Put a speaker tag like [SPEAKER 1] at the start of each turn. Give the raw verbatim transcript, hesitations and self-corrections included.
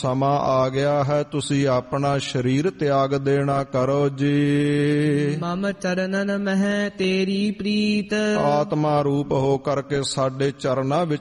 [SPEAKER 1] ਸਮਾਂ ਆ ਗਿਆ ਹੈ, ਤੁਸੀਂ ਆਪਣਾ ਸਰੀਰ ਤਿਆਗ ਦੇਣਾ ਕਰੋ ਜੀ।
[SPEAKER 2] ਮਮ ਚਰਨਨ ਮਹਿ ਤੇਰੀ ਪ੍ਰੀਤ,
[SPEAKER 1] ਆਤਮਾ ਰੂਪ ਹੋ ਕਰਕੇ ਸਾਡੇ ਚਰਨਾਂ ਵਿੱਚ